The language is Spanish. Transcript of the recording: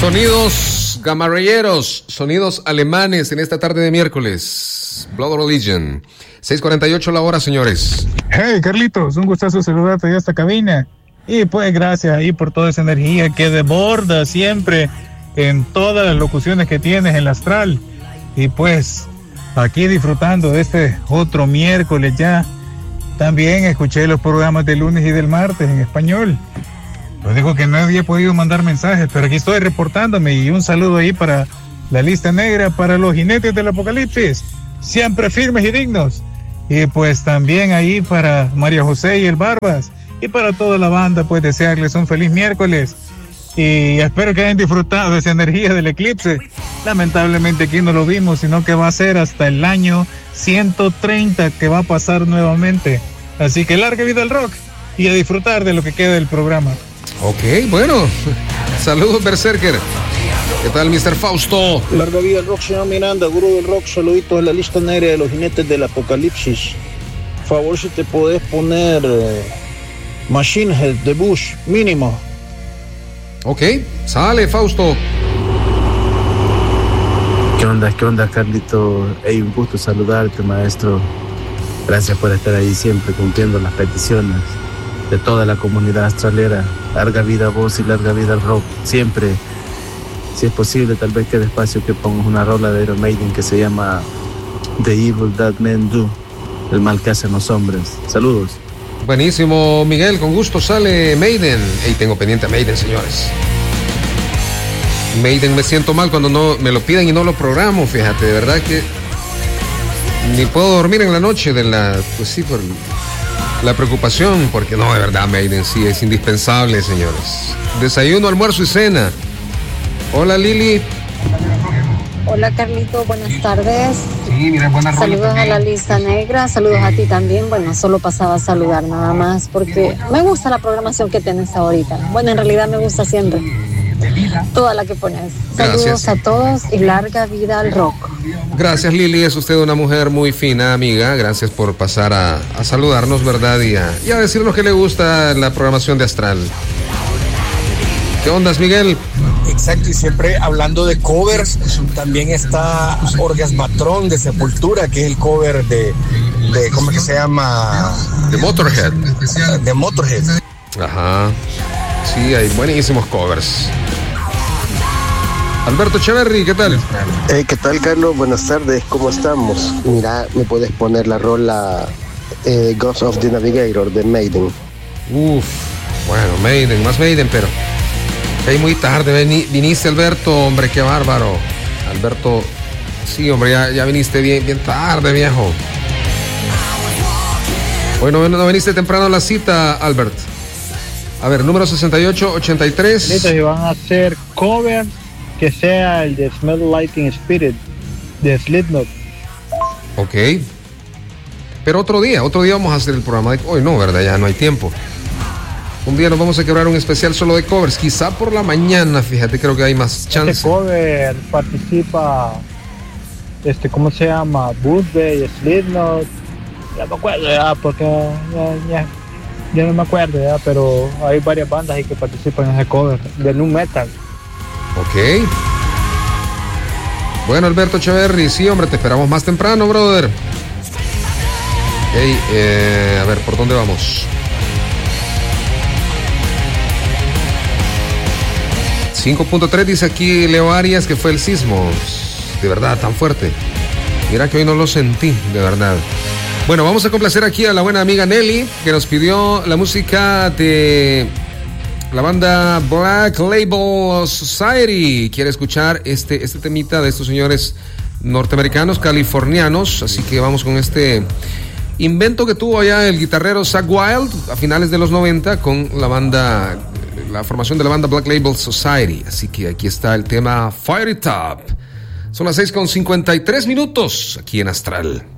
Sonidos gamarreyeros, sonidos alemanes en esta tarde de miércoles. Blood Religion. 6:48 la hora, señores. Hey, Carlitos, un gustazo saludarte de esta cabina. Y pues gracias ahí por toda esa energía que desborda siempre en todas las locuciones que tienes en la Astral. Y pues aquí disfrutando de este otro miércoles ya. También escuché los programas del lunes y del martes en español. Lo digo que no había podido mandar mensajes, pero aquí estoy reportándome y un saludo ahí para la lista negra, para los jinetes del apocalipsis, siempre firmes y dignos. Y pues también ahí para María José y el Barbas y para toda la banda, pues desearles un feliz miércoles y espero que hayan disfrutado de esa energía del eclipse. Lamentablemente aquí no lo vimos, sino que va a ser hasta el año 130 que va a pasar nuevamente. Así que larga vida al rock y a disfrutar de lo que queda del programa. Ok, bueno. Saludos, Berserker. ¿Qué tal, Mr. Fausto? Larga vida al rock, señor Miranda, gurú del rock. Saluditos a la lista negra de los jinetes del apocalipsis. Favor, si te podés poner Machine Head de Bush, mínimo. Ok, sale, Fausto. ¿Qué onda, Carlito? Hey, un gusto saludarte, maestro. Gracias por estar ahí siempre cumpliendo las peticiones de toda la comunidad astralera. Larga vida a vos y larga vida al rock. Siempre, si es posible, tal vez quede espacio que pongas una rola de Iron Maiden que se llama The Evil That Men Do, el mal que hacen los hombres. Saludos. Buenísimo, Miguel, con gusto sale Maiden. Ey, tengo pendiente a Maiden, señores. Maiden, me siento mal cuando no me lo piden y no lo programo, fíjate, de verdad que ni puedo dormir en la noche de la, pues sí, por la preocupación, porque no, de verdad, Maiden sí es indispensable, señores. Desayuno, almuerzo y cena. Hola, Lili. Hola, Carlito, buenas tardes. Sí, mira, buenas rolas. Saludos a la lista negra, saludos a ti también. Bueno, solo pasaba a saludar nada más porque me gusta la programación que tienes ahorita. Bueno, en realidad me gusta siempre toda la que pones. Saludos. Gracias a todos y larga vida al rock. Gracias, Lili, es usted una mujer muy fina, amiga. Gracias por pasar a saludarnos, ¿verdad? Y a decirnos que le gusta la programación de Astral. ¿Qué ondas, Miguel? Exacto, y siempre hablando de covers, también está Orgasmatron de Sepultura, que es el cover de ¿cómo es que se llama? De Motorhead. De Motorhead. Ajá. Sí, hay buenísimos covers. Alberto Echeverry, ¿qué tal? ¿Qué tal, Carlos? Buenas tardes, ¿cómo estamos? Mira, me puedes poner la rola Ghost of the Navigator de Maiden. Uf, bueno, Maiden, más Maiden, pero hey, muy tarde viniste, Alberto, hombre, qué bárbaro. Alberto, sí, hombre, ya viniste bien tarde, viejo. Hoy no viniste temprano a la cita, Albert. A ver, número 6883. Si van a hacer cover, que sea el de Smell Lightning Spirit de Slipknot. Ok. Pero otro día vamos a hacer el programa de hoy, no, ¿verdad? Ya no hay tiempo. Un día nos vamos a quebrar un especial solo de covers, quizá por la mañana, fíjate, creo que hay más chance. Este cover participa, ¿cómo se llama? Woodbay, Slipknot, ya me acuerdo ya, porque ya no me acuerdo ya, pero hay varias bandas ahí que participan en ese cover de nu metal. Ok. Bueno, Alberto Echeverry, sí, hombre, te esperamos más temprano, brother. Hey, a ver, ¿por dónde vamos? 5.3 dice aquí Leo Arias que fue el sismo. De verdad, tan fuerte. Mira que hoy no lo sentí, de verdad. Bueno, vamos a complacer aquí a la buena amiga Nelly, que nos pidió la música de la banda Black Label Society. Quiere escuchar este temita de estos señores norteamericanos, californianos. Así que vamos con este invento que tuvo allá el guitarrero Zakk Wylde a finales de los 90 con la formación de la banda Black Label Society. Así que aquí está el tema Fire It Up. Son las 6:53 aquí en Astral.